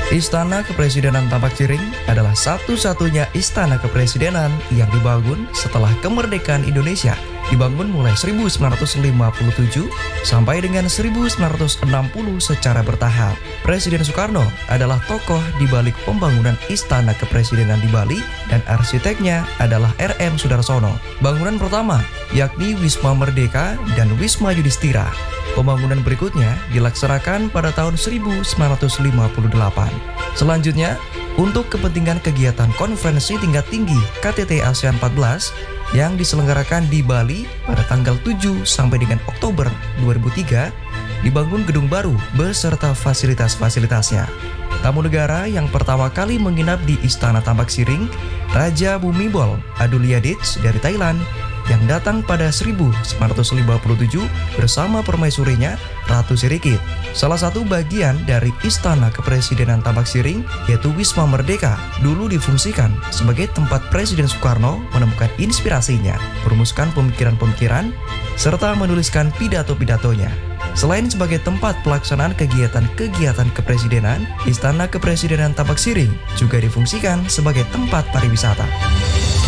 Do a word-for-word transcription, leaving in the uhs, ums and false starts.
Istana Kepresidenan Tambak Siring adalah satu-satunya istana kepresidenan yang dibangun setelah kemerdekaan Indonesia. Dibangun mulai seribu sembilan ratus lima puluh tujuh sampai dengan seribu sembilan ratus enam puluh secara bertahap. Presiden Soekarno adalah tokoh di balik pembangunan Istana Kepresidenan di Bali dan arsiteknya adalah R M Soedarsono. Bangunan pertama yakni Wisma Merdeka dan Wisma Yudhistira. Pembangunan berikutnya dilaksanakan pada tahun seribu sembilan ratus lima puluh delapan. Selanjutnya, untuk kepentingan kegiatan konferensi tingkat tinggi K T T ASEAN empat belas yang diselenggarakan di Bali pada tanggal tujuh sampai dengan Oktober dua ribu tiga, dibangun gedung baru beserta fasilitas-fasilitasnya. Tamu negara yang pertama kali menginap di Istana Tambak Siring, Raja Bhumibol Adulyadej dari Thailand, yang datang pada seribu sembilan ratus lima puluh tujuh bersama permaisurinya Ratu Sirikit. Salah satu bagian dari Istana Kepresidenan Tambak Siring yaitu Wisma Merdeka dulu difungsikan sebagai tempat Presiden Soekarno menemukan inspirasinya, merumuskan pemikiran-pemikiran, serta menuliskan pidato-pidatonya. Selain sebagai tempat pelaksanaan kegiatan-kegiatan kepresidenan, Istana Kepresidenan Tambak Siring juga difungsikan sebagai tempat pariwisata.